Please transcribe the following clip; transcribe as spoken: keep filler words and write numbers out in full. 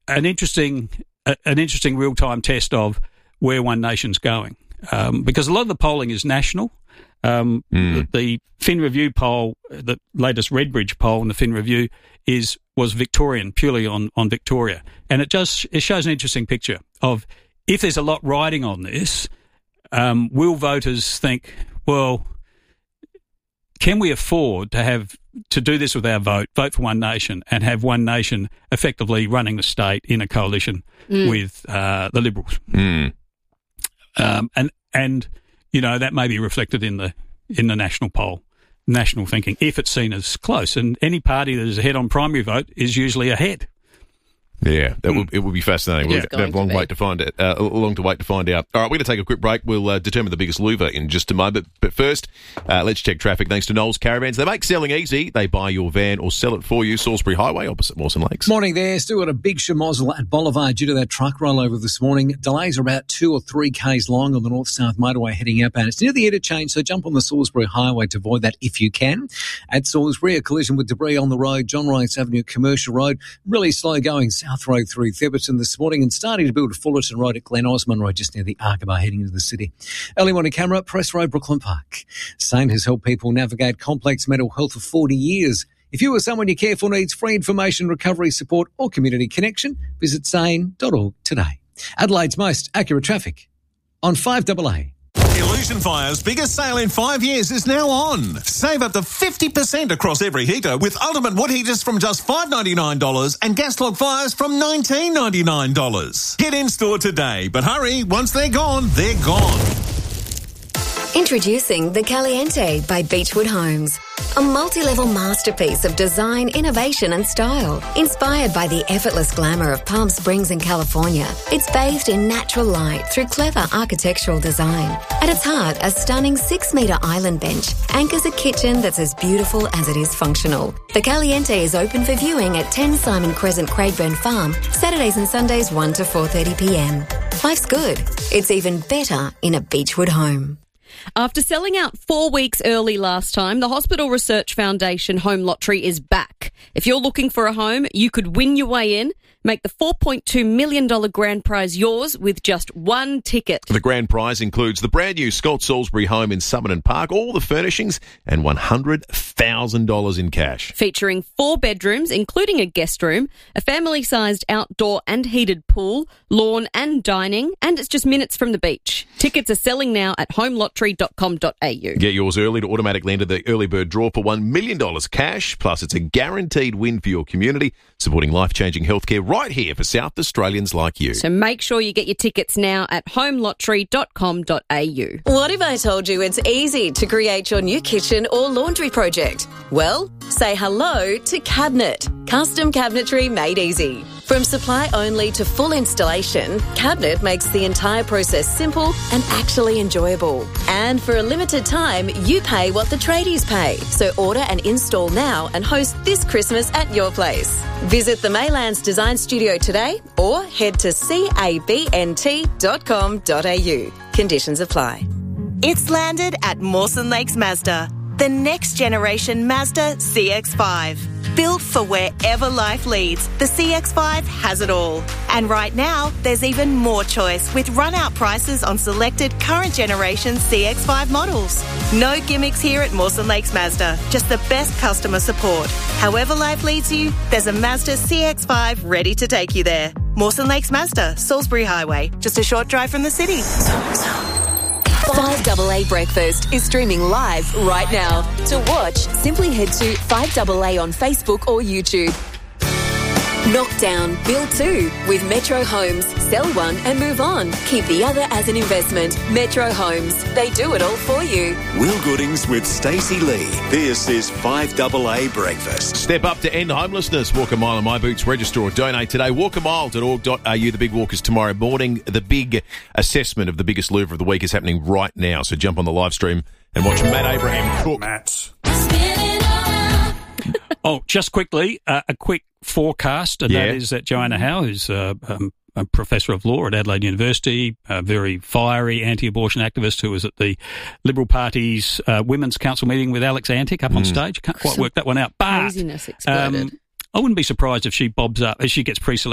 an interesting a, an interesting real time test of where One Nation's going, um, because a lot of the polling is national. Um, mm. the, the Fin Review poll, the latest Redbridge poll in the Fin Review, is was Victorian, purely on, on Victoria, and it just it shows an interesting picture of if there's a lot riding on this, um, will voters think, well, can we afford to have to do this with our vote, vote for One Nation, and have One Nation effectively running the state in a coalition mm. with uh, the Liberals? Mm. Um, and and you know that may be reflected in the in the national poll, national thinking, if it's seen as close. And any party that is ahead on primary vote is usually ahead. Yeah, that mm. will, it will be fascinating. We'll yeah, have a long wait to find it. Uh, a long to wait to find out. All right, we're going to take a quick break. We'll uh, determine the biggest loser in just a moment. But first, uh, let's check traffic. Thanks to Knowles Caravans. They make selling easy. They buy your van or sell it for you. Salisbury Highway, opposite Mawson Lakes. Morning there. Still got a big schmozzle at Boulevard due to that truck rollover this morning. Delays are about two or three k's long on the north-south motorway heading outbound. It's near the interchange, so jump on the Salisbury Highway to avoid that if you can. At Salisbury, a collision with debris on the road, John Rice Avenue, Commercial Road. Really slow going, South Road through Theberton this morning, and starting to build a Fullerton Road at Glen Osmond Road just near the Arkabar heading into the city. Early morning camera, Press Road, Brooklyn Park. Sane has helped people navigate complex mental health for forty years. If you or someone you care for needs free information, recovery support or community connection, visit sane dot org today. Adelaide's most accurate traffic on five A A. Illusion Fire's biggest sale in five years is now on. Save up to fifty percent across every heater with ultimate wood heaters from just five dollars ninety-nine dollars and gas log fires from nineteen dollars ninety-nine. Get in store today, but hurry, once they're gone, they're gone. Introducing the Caliente by Beechwood Homes. A multi-level masterpiece of design, innovation and style. Inspired by the effortless glamour of Palm Springs in California, it's bathed in natural light through clever architectural design. At its heart, a stunning six-metre island bench anchors a kitchen that's as beautiful as it is functional. The Caliente is open for viewing at ten Simon Crescent, Craigburn Farm, Saturdays and Sundays one to four thirty p m. Life's good. It's even better in a Beechwood home. After selling out four weeks early last time, the Hospital Research Foundation Home Lottery is back. If you're looking for a home, you could win your way in. Make the four point two million dollars grand prize yours with just one ticket. The grand prize includes the brand new Scott Salisbury home in Summerton Park, all the furnishings, and one hundred thousand dollars in cash. Featuring four bedrooms, including a guest room, a family-sized outdoor and heated pool, lawn and dining, and it's just minutes from the beach. Tickets are selling now at home lottery dot com dot a u. Get yours early to automatically enter the early bird draw for one million dollars cash, plus it's a guaranteed win for your community, supporting life-changing healthcare right here for South Australians like you. So make sure you get your tickets now at home lottery dot com dot a u. What if I told you it's easy to create your new kitchen or laundry project? Well, say hello to Cabinet. Custom cabinetry made easy. From supply only to full installation, Cabinet makes the entire process simple and actually enjoyable. And for a limited time, you pay what the tradies pay. So order and install now and host this Christmas at your place. Visit the Maylands Design Studio today or head to cabnt dot com dot a u. Conditions apply. It's landed at Mawson Lakes Mazda, the next generation Mazda C X five. Built for wherever life leads, the C X five has it all. And right now, there's even more choice with run-out prices on selected current generation C X five models. No gimmicks here at Mawson Lakes Mazda, just the best customer support. However life leads you, there's a Mazda C X five ready to take you there. Mawson Lakes Mazda, Salisbury Highway, just a short drive from the city. five A A Breakfast is streaming live right now. To watch, simply head to five A A on Facebook or YouTube. Knock down, build two with Metro Homes. Sell one and move on. Keep the other as an investment. Metro Homes. They do it all for you. Will Goodings with Stacey Lee. This is five A A Breakfast. Step up to end homelessness. Walk a mile in My Boots. Register or donate today. walk a mile dot org dot a u. The big walk is tomorrow morning. The big assessment of the biggest loser of the week is happening right now. So jump on the live stream and watch Matt Abraham cook. Matt. Oh, just quickly, uh, a quick forecast, and Yeah. that is that Joanna Howe, who's uh, um, a professor of law at Adelaide University, a very fiery anti-abortion activist who was at the Liberal Party's uh, Women's Council meeting with Alex Antic up on Mm. stage. Can't quite work that one out. But Craziness exploded. um, I wouldn't be surprised if she bobs up, if she gets pre-selected